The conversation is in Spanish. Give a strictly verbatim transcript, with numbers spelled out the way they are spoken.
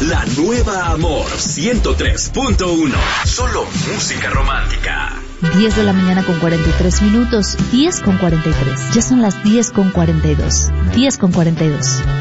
La nueva Amor ciento tres punto uno. Solo música romántica. diez de la mañana con cuarenta y tres minutos. diez con cuarenta y tres. Ya son las diez con cuarenta y dos. diez con cuarenta y dos.